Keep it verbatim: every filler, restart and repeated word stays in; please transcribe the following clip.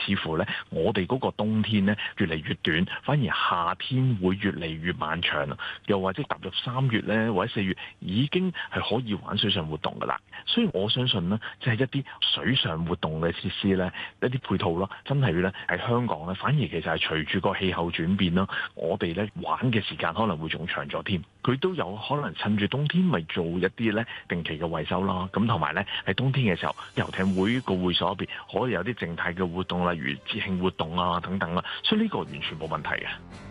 似乎咧我哋嗰個冬天咧越嚟越短，反而夏天會越嚟越漫長啊！又或者踏入三月咧或者四月已經係可以玩水上活動噶啦，所以我相信呢，即係一啲水上活動嘅設施咧，一啲配套咯，真係咧喺香港咧，反而其實係隨住個氣候轉變啦，我哋咧玩嘅時間可能會仲長咗添。佢都有可能趁住冬天咪做一啲咧定期嘅維修啦，咁同埋咧喺冬天嘅時候，遊艇會個會所入邊可以有啲靜態嘅活動，例如節慶活動啊等等啦，所以呢個完全冇問題嘅。